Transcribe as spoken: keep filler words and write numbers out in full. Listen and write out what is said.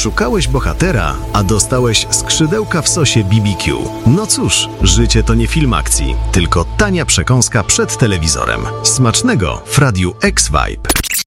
Szukałeś bohatera, a dostałeś skrzydełka w sosie B B Q. No cóż, życie to nie film akcji, tylko tania przekąska przed telewizorem. Smacznego w Radiu X-Vibe.